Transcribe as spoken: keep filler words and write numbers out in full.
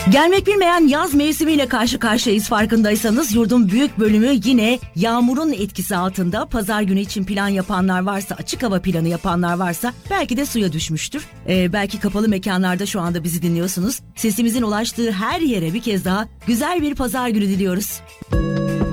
Gelmek bilmeyen yaz mevsimiyle karşı karşıyayız, farkındaysanız. Yurdun büyük bölümü yine yağmurun etkisi altında. Pazar günü için plan yapanlar varsa, açık hava planı yapanlar varsa belki de suya düşmüştür. Ee, belki kapalı mekanlarda şu anda bizi dinliyorsunuz. Sesimizin ulaştığı her yere bir kez daha güzel bir pazar günü diliyoruz.